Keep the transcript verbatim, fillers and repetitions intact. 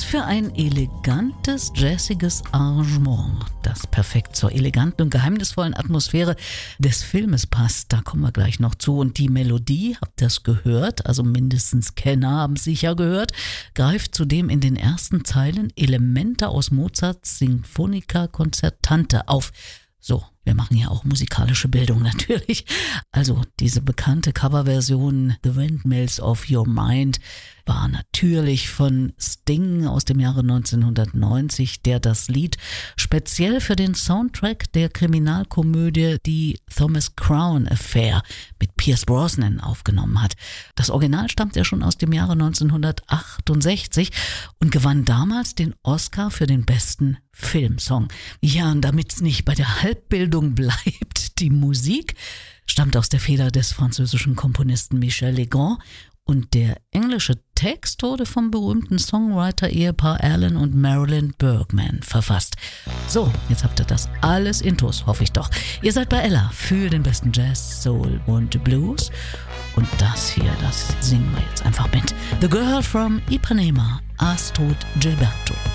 für ein elegantes, jazziges Arrangement, das perfekt zur eleganten und geheimnisvollen Atmosphäre des Filmes passt. Da kommen wir gleich noch zu. Und die Melodie, habt ihr das gehört, also mindestens Kenner haben es sicher gehört, greift zudem in den ersten Zeilen Elemente aus Mozarts Sinfonia Concertante auf. So, wir machen ja auch musikalische Bildung natürlich. Also diese bekannte Coverversion The Windmills of Your Mind war natürlich von Sting aus dem Jahre neunzehnhundertneunzig, der das Lied speziell für den Soundtrack der Kriminalkomödie Die Thomas Crown Affair mit Pierce Brosnan aufgenommen hat. Das Original stammt ja schon aus dem Jahre neunzehnhundertachtundsechzig und gewann damals den Oscar für den besten Filmsong. Ja, und damit es nicht bei der Halbbildung bleibt, die Musik stammt aus der Feder des französischen Komponisten Michel Legrand und der englische Text wurde vom berühmten Songwriter-Ehepaar Alan und Marilyn Bergman verfasst. So, jetzt habt ihr das alles intus, hoffe ich doch. Ihr seid bei Ella für den besten Jazz, Soul und Blues. Und das hier, das singen wir jetzt einfach mit. The Girl from Ipanema, Astrud Gilberto.